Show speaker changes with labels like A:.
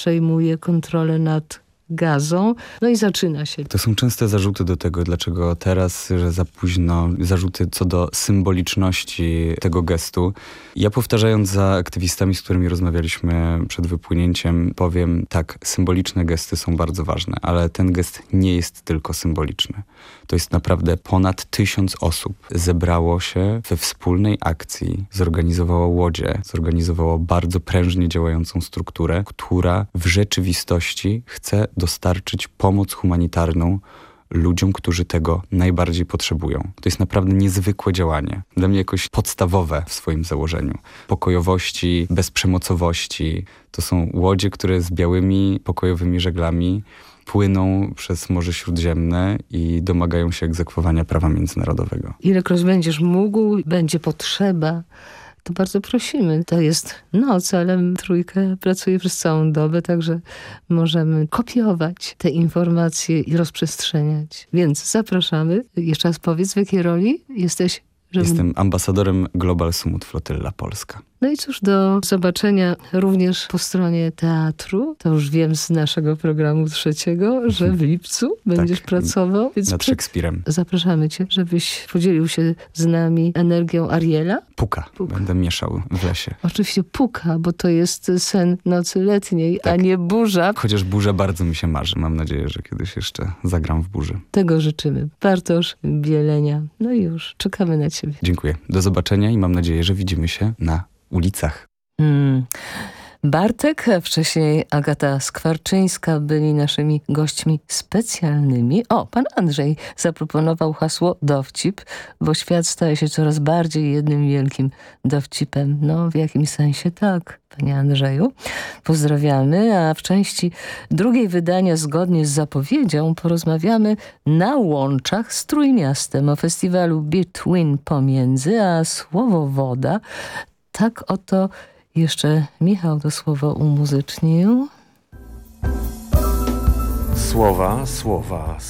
A: przejmuje kontrolę nad gazą. No i zaczyna się.
B: To są częste zarzuty do tego, dlaczego teraz, że za późno, zarzuty co do symboliczności tego gestu. Ja powtarzając za aktywistami, z którymi rozmawialiśmy przed wypłynięciem, powiem tak, symboliczne gesty są bardzo ważne, ale ten gest nie jest tylko symboliczny. To jest naprawdę ponad 1000 osób zebrało się we wspólnej akcji, zorganizowało łodzie, zorganizowało bardzo prężnie działającą strukturę, która w rzeczywistości chce dostarczyć pomoc humanitarną ludziom, którzy tego najbardziej potrzebują. To jest naprawdę niezwykłe działanie. Dla mnie jakoś podstawowe w swoim założeniu. Pokojowości, bezprzemocowości. To są łodzie, które z białymi, pokojowymi żeglami płyną przez Morze Śródziemne i domagają się egzekwowania prawa międzynarodowego.
A: Ilekroć będziesz mógł, będzie potrzeba, to bardzo prosimy. To jest noc, ale trójka pracuje przez całą dobę, także możemy kopiować te informacje i rozprzestrzeniać. Więc zapraszamy. Jeszcze raz powiedz, w jakiej roli jesteś?
B: Jestem ambasadorem Global Sumut Flotylla Polska.
A: No i cóż, do zobaczenia również po stronie teatru. To już wiem z naszego programu 3, że w lipcu będziesz pracował. Więc
B: nad Szekspirem.
A: Zapraszamy cię, żebyś podzielił się z nami energią Ariela.
B: Puka. Będę mieszał w lesie.
A: Oczywiście puka, bo to jest sen nocy letniej, a nie burza.
B: Chociaż burza bardzo mi się marzy. Mam nadzieję, że kiedyś jeszcze zagram w burzy.
A: Tego życzymy. Bartosz Bielenia. No i już, czekamy na ciebie.
B: Dziękuję. Do zobaczenia i mam nadzieję, że widzimy się na ulicach.
A: Bartek, a wcześniej Agata Skwarczyńska byli naszymi gośćmi specjalnymi. O, pan Andrzej zaproponował hasło dowcip, bo świat staje się coraz bardziej jednym wielkim dowcipem. No, w jakimś sensie tak, panie Andrzeju. Pozdrawiamy, a w części drugiej wydania zgodnie z zapowiedzią porozmawiamy na łączach z Trójmiastem o festiwalu Between pomiędzy, a słowo woda. Tak oto jeszcze Michał to słowo umuzycznił.
C: Słowa